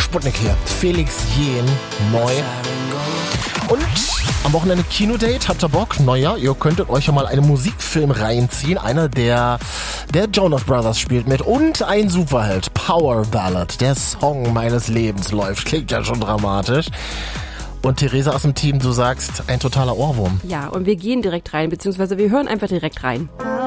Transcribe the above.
Sputnik hier. Felix Jähn, neu. Und am Wochenende Kinodate, habt ihr Bock? Naja, ihr könntet euch ja mal einen Musikfilm reinziehen. Einer, der Jonas Brothers spielt mit. Und ein Superheld, Power Ballad. Der Song meines Lebens läuft. Klingt ja schon dramatisch. Und Theresa aus dem Team, du sagst, ein totaler Ohrwurm. Ja, und wir gehen direkt rein, beziehungsweise wir hören einfach direkt rein.